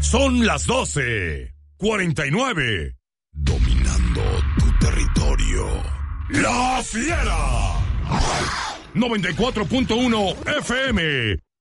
Son las 12:49. Dominando tu territorio. La Fiera. 94.1 FM.